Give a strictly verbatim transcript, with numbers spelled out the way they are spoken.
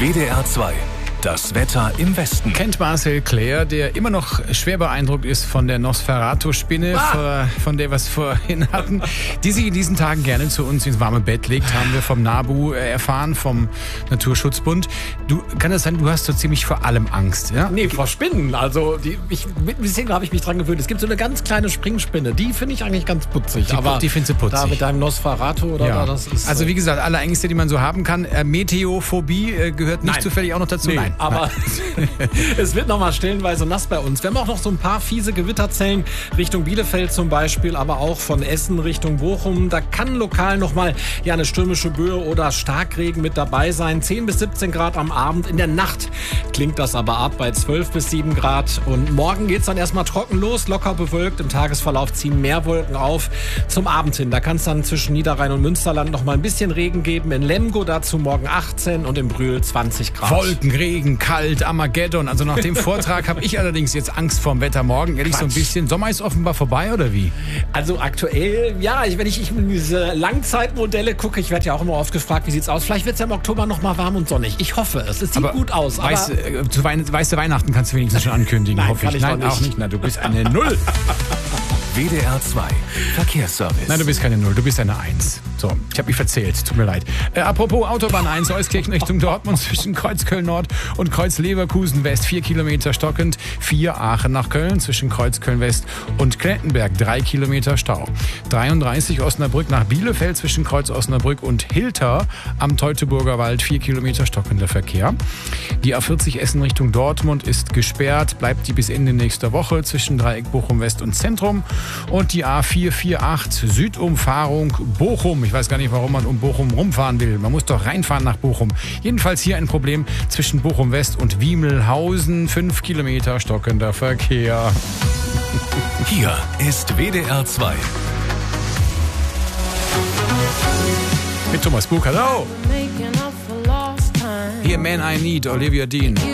W D R zwei. Das Wetter im Westen. Kennt Marcel Claire, der immer noch schwer beeindruckt ist von der Nosferatu-Spinne, ah. von der wir es vorhin hatten, die sich in diesen Tagen gerne zu uns ins warme Bett legt, haben wir vom NABU erfahren, vom Naturschutzbund. Du, kann das sein, du hast so ziemlich vor allem Angst, ja? Nee, vor Spinnen. Also, die, ich, ein bisschen habe ich mich dran gewöhnt. Es gibt so eine ganz kleine Springspinne, die finde ich eigentlich ganz putzig. Die, aber die findest du putzig. Da mit deinem Nosferatu oder ja. da, das ist... Also wie gesagt, alle Ängste, die man so haben kann. Äh, Meteophobie äh, gehört nicht Nein. zufällig auch noch dazu? Nee, Nein. aber es wird nochmal stellenweise nass bei uns. Wir haben auch noch so ein paar fiese Gewitterzellen Richtung Bielefeld zum Beispiel, aber auch von Essen Richtung Bochum. Da kann lokal nochmal ja, eine stürmische Böe oder Starkregen mit dabei sein. zehn bis siebzehn Grad am Abend. In der Nacht klingt das aber ab bei zwölf bis sieben Grad. Und morgen geht es dann erstmal trocken los, locker bewölkt. Im Tagesverlauf ziehen mehr Wolken auf. Zum Abend hin, da kann es dann zwischen Niederrhein und Münsterland noch mal ein bisschen Regen geben. In Lemgo dazu morgen achtzehn und in Brühl zwanzig Grad. Wolken, Regen, kalt, Armageddon. Also nach dem Vortrag habe ich allerdings jetzt Angst vorm Wetter morgen. Ehrlich, so ein bisschen. Sommer ist offenbar vorbei, oder wie? Also aktuell, ja, wenn ich, ich in diese Langzeitmodelle gucke, ich werde ja auch immer oft gefragt, wie sieht's aus? Vielleicht wird es ja im Oktober noch mal warm und sonnig. Ich hoffe es. Es sieht aber gut aus. Aber weißt, äh, zu Wein, weißt du, Weihnachten kannst du wenigstens schon ankündigen, Nein, hoffe ich. ich Nein, nicht. auch nicht. Na, du bist eine Null. W D R zwei. Verkehrsservice. Nein, du bist keine Null, du bist eine Eins. So, ich habe mich verzählt, tut mir leid. Äh, apropos Autobahn eins, Euskirchen Richtung Dortmund zwischen Kreuz Köln Nord und Kreuz Leverkusen West, vier Kilometer stockend. vier Aachen nach Köln zwischen Kreuz Köln West und Klettenberg, drei Kilometer Stau. dreiunddreißig Osnabrück nach Bielefeld zwischen Kreuz Osnabrück und Hilter am Teutoburger Wald, vier Kilometer stockender Verkehr. Die A vierzig Essen Richtung Dortmund ist gesperrt, bleibt die bis Ende nächster Woche zwischen Dreieck Bochum West und Zentrum. Und die A vier vier acht Südumfahrung Bochum. Ich weiß gar nicht, warum man um Bochum rumfahren will. Man muss doch reinfahren nach Bochum. Jedenfalls hier ein Problem zwischen Bochum West und Wiemelhausen. Fünf Kilometer stockender Verkehr. Hier ist W D R zwei. Mit Thomas Buch. Hallo. Hier Man I Need, Olivia Dean.